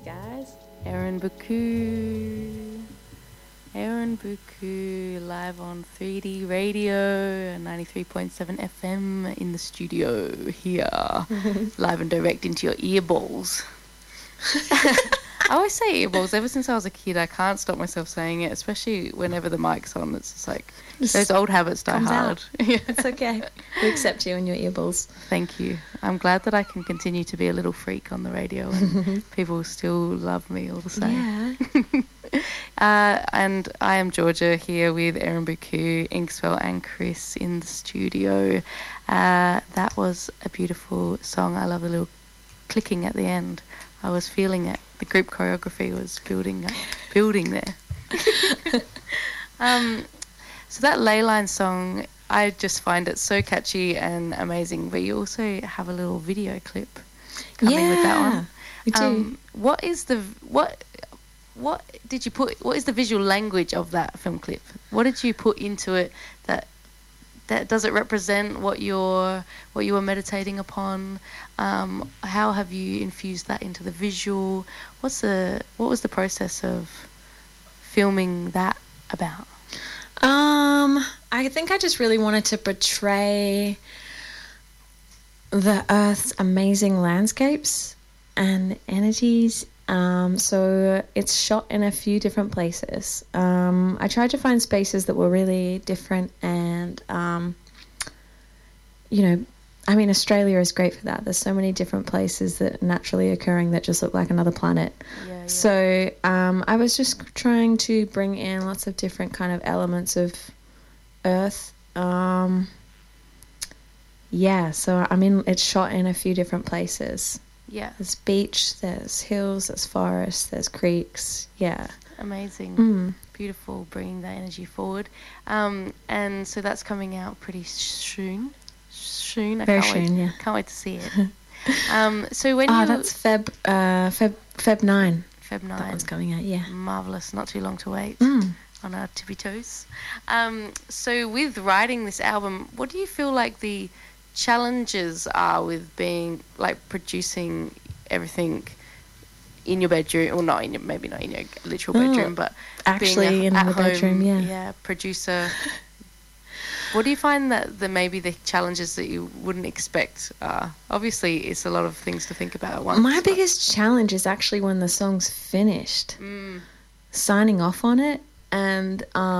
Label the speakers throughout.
Speaker 1: guys. Aaron Buku. Aaron Buku live on 3D radio, 93.7 FM in the studio here. Live and direct into your earballs. I always say earballs. Ever since I was a kid, I can't stop myself saying it, especially whenever the mic's on. It's just like those old habits die hard.
Speaker 2: Yeah. It's okay. We accept you and your earballs.
Speaker 1: Thank you. I'm glad that I can continue to be a little freak on the radio and people still love me all the same.
Speaker 2: Yeah.
Speaker 1: And I am Georgia here with Aaron Buku, Inkswell and Chris in the studio. That was a beautiful song. I love the little clicking at the end. I was feeling it. The group choreography was building there. So that Leyline song, I just find it so catchy and amazing. But you also have a little video clip coming with that one.
Speaker 2: We do.
Speaker 1: What is the visual language of that film clip? What did you put into it that does it represent what you were meditating upon? How have you infused that into the visual? What was the process of filming that about?
Speaker 2: I think I just really wanted to portray the Earth's amazing landscapes and energies. So it's shot in a few different places. I tried to find spaces that were really different and, Australia is great for that. There's so many different places that are naturally occurring that just look like another planet. Yeah. So I was just trying to bring in lots of different kind of elements of Earth. It's shot in a few different places.
Speaker 1: Yeah.
Speaker 2: There's beach, there's hills, there's forests, there's creeks. Yeah.
Speaker 1: Amazing. Beautiful, bringing that energy forward. And so that's coming out pretty soon.
Speaker 2: Very soon, yeah.
Speaker 1: Can't wait to see it. So when
Speaker 2: that's Feb 9.
Speaker 1: Feb 9.
Speaker 2: That one's coming out, yeah.
Speaker 1: Marvellous. Not too long to wait on our tippy toes. So with writing this album, what do you feel like the challenges are with being like producing everything in your bedroom, or maybe not in your literal bedroom, but
Speaker 2: actually
Speaker 1: being
Speaker 2: in the
Speaker 1: home,
Speaker 2: bedroom, yeah.
Speaker 1: Producer. What do you find that maybe the challenges that you wouldn't expect are? Obviously, it's a lot of things to think about at once.
Speaker 2: My biggest challenge is actually when the song's finished, signing off on it, and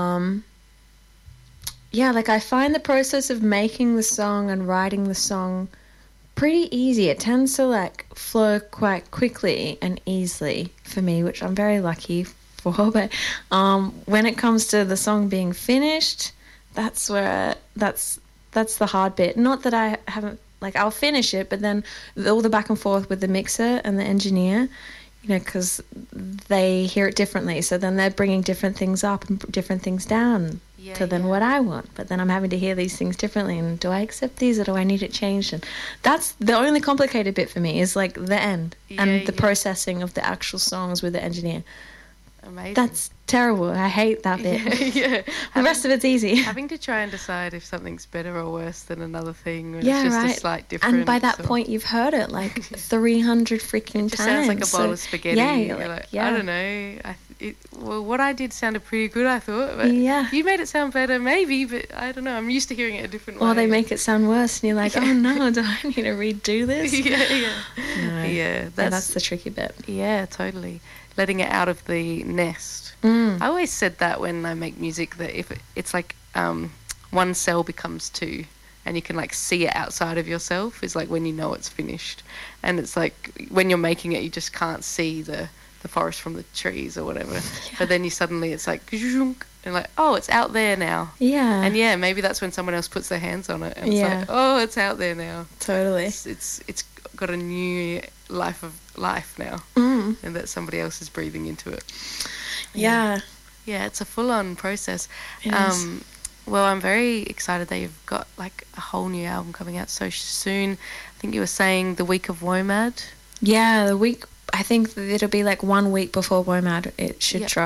Speaker 2: I find the process of making the song and writing the song pretty easy. It tends to flow quite quickly and easily for me, which I'm very lucky for. But when it comes to the song being finished, that's the hard bit. Not that I haven't, I'll finish it, but then all the back and forth with the mixer and the engineer, because they hear it differently. So then they're bringing different things up and different things down what I want. But then I'm having to hear these things differently. And do I accept these or do I need it changed? And that's the only complicated bit for me is the end and the processing of the actual songs with the engineer.
Speaker 1: Amazing.
Speaker 2: That's terrible. I hate that bit.
Speaker 1: Yeah.
Speaker 2: The rest of it's easy.
Speaker 1: Having to try and decide if something's better or worse than another thing. It's just a slight difference.
Speaker 2: And by that point, you've heard it 300 freaking times.
Speaker 1: It just sounds like a bowl of spaghetti. I don't know. What I did sounded pretty good, I thought. But you made it sound better, maybe, but I don't know. I'm used to hearing it a different way.
Speaker 2: Or they make it sound worse, and you're like, oh no, do I need to redo this?
Speaker 1: Yeah.
Speaker 2: That's the tricky bit.
Speaker 1: Yeah, totally. Letting it out of the nest. I always said that when I make music, that if it's one cell becomes two and you can see it outside of yourself is when you know it's finished. And it's when you're making it, you just can't see the forest from the trees or whatever. Yeah. But then it's and it's out there now. Yeah. And maybe that's when someone else puts their hands on it and it's it's out there now.
Speaker 2: Totally.
Speaker 1: It's got a new life now, and that somebody else is breathing into it. Yeah, it's a full-on process. Well, I'm very excited that you've got a whole new album coming out so soon. I think you were saying the week of WOMAD.
Speaker 2: Yeah, the week. I think it'll be 1 week before WOMAD. It should drop.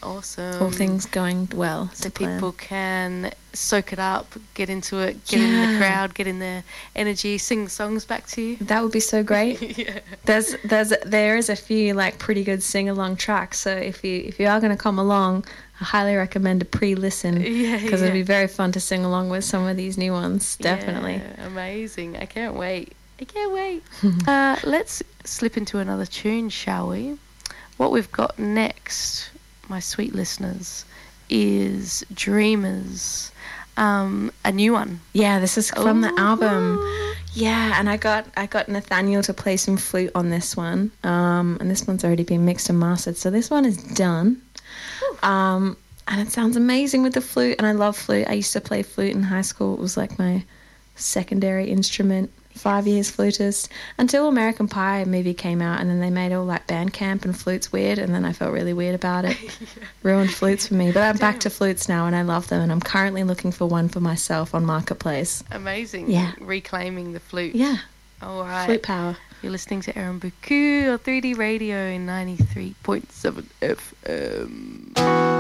Speaker 1: Awesome.
Speaker 2: All things going well.
Speaker 1: So
Speaker 2: to plan.
Speaker 1: people can soak it up, get into it, get in the crowd, get in their energy, sing songs back to you.
Speaker 2: That would be so great.
Speaker 1: Yeah.
Speaker 2: There is a few like pretty good sing along tracks. So if you are going to come along, I highly recommend a pre-listen.
Speaker 1: Yeah,
Speaker 2: because it'd be very fun to sing along with some of these new ones. Definitely.
Speaker 1: Yeah, amazing. I can't wait. Let's slip into another tune, shall we? What we've got next, my sweet listeners, is Dreamers, a new one.
Speaker 2: Yeah, this is from the album.
Speaker 1: Ooh.
Speaker 2: Yeah, and I got Nathaniel to play some flute on this one. And this one's already been mixed and mastered, so this one is done. And it sounds amazing with the flute, and I love flute. I used to play flute in high school. It was like my secondary instrument. 5 years flutist until American Pie movie came out, and then they made all like band camp and flutes weird, and then I felt really weird about it. Ruined flutes for me, but I'm back to flutes now and I love them, and I'm currently looking for one for myself on Marketplace.
Speaker 1: Amazing.
Speaker 2: Yeah.
Speaker 1: Reclaiming the flute.
Speaker 2: Yeah.
Speaker 1: All right.
Speaker 2: Flute power.
Speaker 1: You're listening to Erin Buku, or 3D Radio in 93.7 FM.